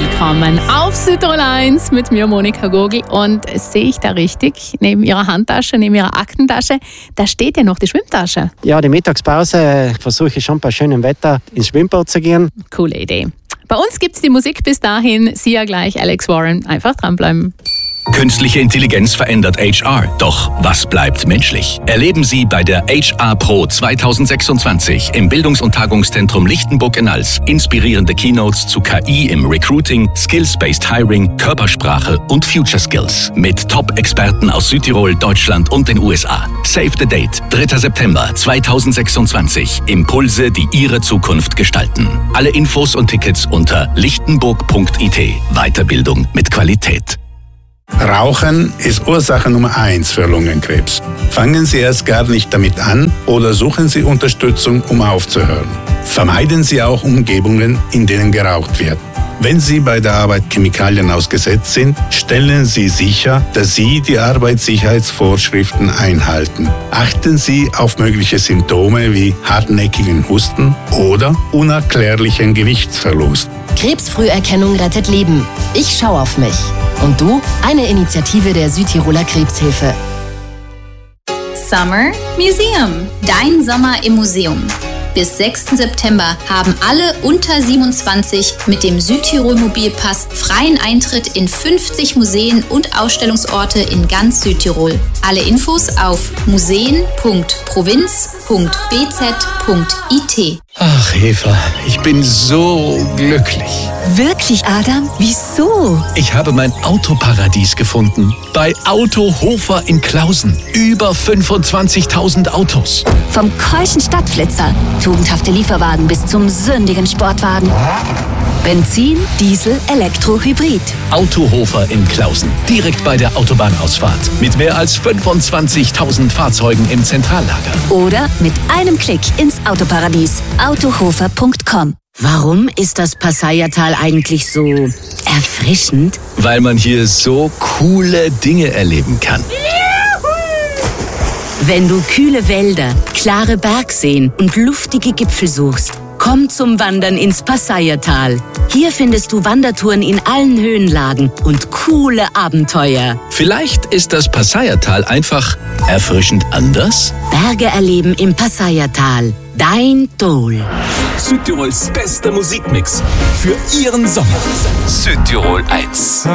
willkommen auf Südtirol 1 mit mir, Monika Gurgel. Und sehe ich da richtig, neben Ihrer Handtasche, neben Ihrer Aktentasche, da steht ja noch die Schwimmtasche. Ja, die Mittagspause versuche ich schon bei schönem Wetter ins Schwimmbad zu gehen. Coole Idee. Bei uns gibt's die Musik bis dahin. Sie ja gleich, Alex Warren. Einfach dranbleiben. Künstliche Intelligenz verändert HR. Doch was bleibt menschlich? Erleben Sie bei der HR Pro 2026 im Bildungs- und Tagungszentrum Lichtenburg in Als inspirierende Keynotes zu KI im Recruiting, Skills-Based Hiring, Körpersprache und Future Skills. Mit Top-Experten aus Südtirol, Deutschland und den USA. Save the date, 3. September 2026. Impulse, die Ihre Zukunft gestalten. Alle Infos und Tickets unter lichtenburg.it. Weiterbildung mit Qualität. Rauchen ist Ursache Nummer 1 für Lungenkrebs. Fangen Sie erst gar nicht damit an oder suchen Sie Unterstützung, um aufzuhören. Vermeiden Sie auch Umgebungen, in denen geraucht wird. Wenn Sie bei der Arbeit Chemikalien ausgesetzt sind, stellen Sie sicher, dass Sie die Arbeitssicherheitsvorschriften einhalten. Achten Sie auf mögliche Symptome wie hartnäckigen Husten oder unerklärlichen Gewichtsverlust. Krebsfrüherkennung rettet Leben. Ich schaue auf mich. Und du? Eine Initiative der Südtiroler Krebshilfe. Summer Museum. Dein Sommer im Museum. Bis 6. September haben alle unter 27 mit dem Südtirol Mobilpass freien Eintritt in 50 Museen und Ausstellungsorte in ganz Südtirol. Alle Infos auf museen.provinz.bz.it. Ach, Eva, ich bin so glücklich. Wirklich, Adam? Wieso? Ich habe mein Autoparadies gefunden. Bei Autohofer in Klausen. Über 25.000 Autos. Vom keuschen Stadtflitzer, tugendhafte Lieferwagen bis zum sündigen Sportwagen. Benzin, Diesel, Elektro, Hybrid. Autohofer in Klausen. Direkt bei der Autobahnausfahrt. Mit mehr als 25.000 Fahrzeugen im Zentrallager. Oder mit einem Klick ins Autoparadies. Autohofer.com. Warum ist das Passayertal eigentlich so erfrischend? Weil man hier so coole Dinge erleben kann. Wenn du kühle Wälder, klare Bergseen und luftige Gipfel suchst, komm zum Wandern ins Passayertal. Hier findest du Wandertouren in allen Höhenlagen und coole Abenteuer. Vielleicht ist das Passayertal einfach erfrischend anders? Berge erleben im Passayertal. Dein Dol. Südtirols bester Musikmix für Ihren Sommer. Südtirol 1.